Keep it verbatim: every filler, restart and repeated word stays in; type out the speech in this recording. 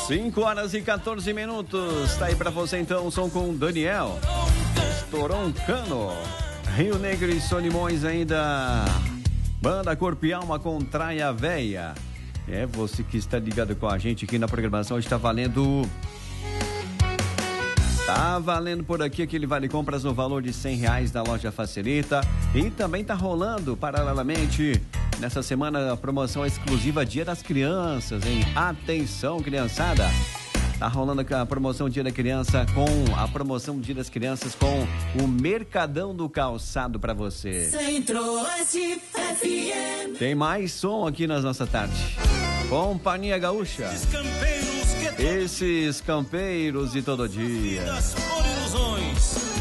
cinco horas e quatorze minutos. Tá aí pra você então o som com Daniel. Toroncano. Rio Negro e Solimões ainda. Banda Corpo e Alma com Traia Véia. É, você que está ligado com a gente aqui na programação, está valendo... Tá valendo por aqui aquele vale compras no valor de cem reais da loja Facilita. E também tá rolando, paralelamente, nessa semana, a promoção exclusiva Dia das Crianças, hein? Atenção, criançada! Tá rolando a promoção Dia da Criança com a promoção Dia das Crianças com o Mercadão do Calçado pra você. Centro-Oeste F M. Tem mais som aqui nas nossas tardes. Companhia Gaúcha. Esses campeiros de todo dia. Por ilusões.